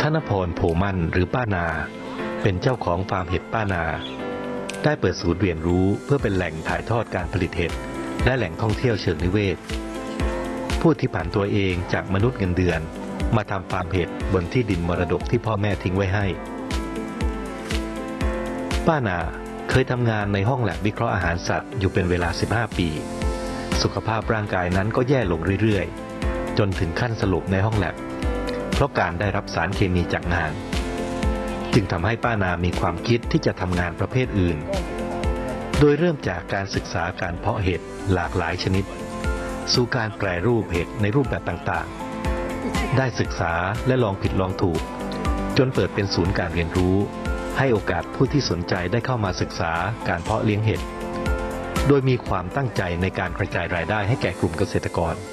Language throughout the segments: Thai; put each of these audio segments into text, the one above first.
ธนพรโพมั่นหรือป้านาเป็นเจ้าของฟาร์มเห็ดป้านาได้เปิดศูนย์เรียนรู้เพื่อเป็นแหล่งถ่ายทอดการผลิตเห็ดและแหล่งท่องเที่ยวเชิงนิเวศผู้ที่ผ่านตัวเองจากมนุษย์เงินเดือนมาทำฟาร์มเห็ดบนที่ดินมรดกที่พ่อแม่ทิ้งไว้ให้ป้านาเคยทำงานในห้องแลบวิเคราะห์อาหารสัตว์อยู่เป็นเวลา15 ปีสุขภาพร่างกายนั้นก็แย่ลงเรื่อยๆจนถึงขั้นสลบในห้องแลบเพราะการได้รับสารเคมีจากงานจึงทำให้ป้านามีความคิดที่จะทำงานประเภทอื่นโดยเริ่มจากการศึกษาการเพาะเห็ดหลากหลายชนิดสู่การแปรรูปเห็ดในรูปแบบต่างๆได้ศึกษาและลองผิดลองถูกจนเปิดเป็นศูนย์การเรียนรู้ให้โอกาสผู้ที่สนใจได้เข้ามาศึกษาการเพาะเลี้ยงเห็ดโดยมีความตั้งใจในการกระจายรายได้ให้แก่กลุ่มเกษตรกร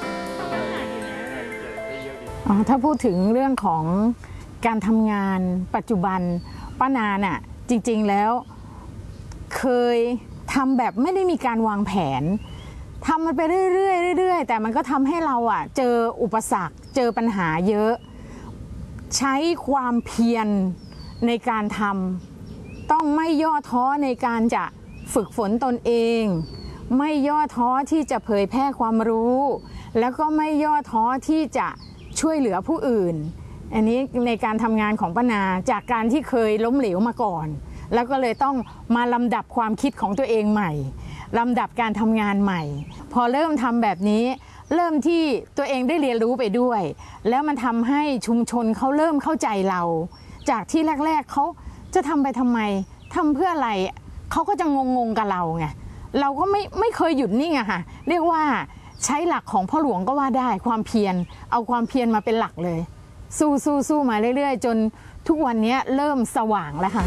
ถ้าพูดถึงเรื่องของการทำงานปัจจุบันป้านาน่ะจริงๆแล้วเคยทำแบบไม่ได้มีการวางแผนทำมันไปเรื่อยๆแต่มันก็ทำให้เราเจออุปสรรคเจอปัญหาเยอะใช้ความเพียรในการทำต้องไม่ย่อท้อในการจะฝึกฝนตนเองไม่ย่อท้อที่จะเผยแพร่ความรู้แล้วก็ไม่ย่อท้อที่จะช่วยเหลือผู้อื่นอันนี้ในการทำงานของป้านาจากการที่เคยล้มเหลวมาก่อนแล้วก็เลยต้องมาลำดับความคิดของตัวเองใหม่ลำดับการทำงานใหม่พอเริ่มทำแบบนี้เริ่มที่ตัวเองได้เรียนรู้ไปด้วยแล้วมันทำให้ชุมชนเขาเริ่มเข้าใจเราจากที่แรกๆเขาจะทำไปทำไมทำเพื่ออะไรเขาก็จะงงกับเราไงเราก็ไม่เคยหยุดนิ่งอะค่ะเรียกว่าใช้หลักของพ่อหลวงก็ว่าได้ความเพียรเอาความเพียรมาเป็นหลักเลยสู้มาเรื่อยๆจนทุกวันนี้เริ่มสว่างแล้วค่ะ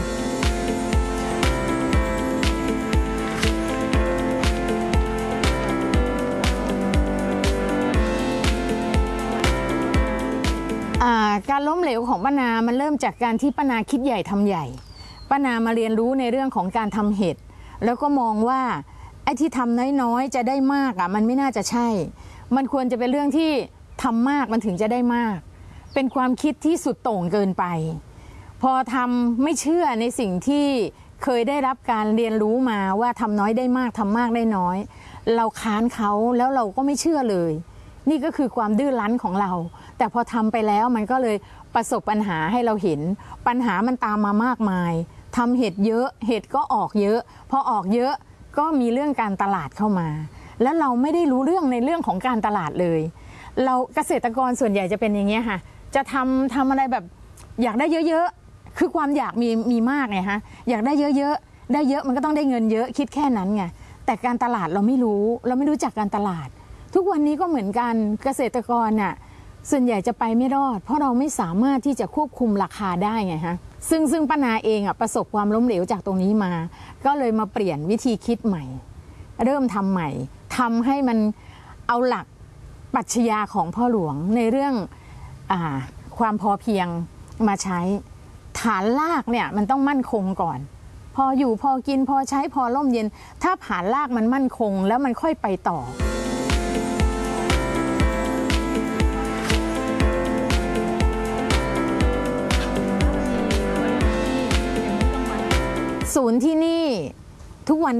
การล้มเหลวของป้านามันเริ่มจากการที่ป้านาคิดใหญ่ทำใหญ่ป้านามาเรียนรู้ในเรื่องของการทำเห็ดแล้วก็มองว่าไอ้ที่ทำน้อยๆจะได้มากมันไม่น่าจะใช่มันควรจะเป็นเรื่องที่ทำมากมันถึงจะได้มากเป็นความคิดที่สุดโต่งเกินไปพอทำไม่เชื่อในสิ่งที่เคยได้รับการเรียนรู้มาว่าทำน้อยได้มากทำมากได้น้อยเราค้านเขาแล้วเราก็ไม่เชื่อเลยนี่ก็คือความดื้อรั้นของเราแต่พอทำไปแล้วมันก็เลยประสบปัญหาให้เราเห็นปัญหามันตามมามากมายทำเห็ดเยอะเห็ดก็ออกเยอะพอออกเยอะก็มีเรื่องการตลาดเข้ามาแล้วเราไม่ได้รู้เรื่องในเรื่องของการตลาดเลยเราเกษตรกรส่วนใหญ่จะเป็นอย่างเงี้ยค่ะจะทำอะไรแบบอยากได้เยอะๆคือความอยากมีมากไงฮะอยากได้เยอะๆได้เยอะมันก็ต้องได้เงินเยอะคิดแค่นั้นไงแต่การตลาดเราไม่รู้จักการตลาดทุกวันนี้ก็เหมือนกันเกษตรกรน่ะส่วนใหญ่จะไปไม่รอดเพราะเราไม่สามารถที่จะควบคุมราคาได้ไงฮะซึ่งป้านาเองประสบความล้มเหลวจากตรงนี้มาก็เลยมาเปลี่ยนวิธีคิดใหม่เริ่มทำใหม่ทำให้มันเอาหลักปรัชญาของพ่อหลวงในเรื่องความพอเพียงมาใช้ฐานรากเนี่ยมันต้องมั่นคงก่อนพออยู่พอกินพอใช้พอร่มเย็นถ้าฐานรากมันมั่นคงแล้วมันค่อยไปต่อศูนย์ที่นี่ทุกวัน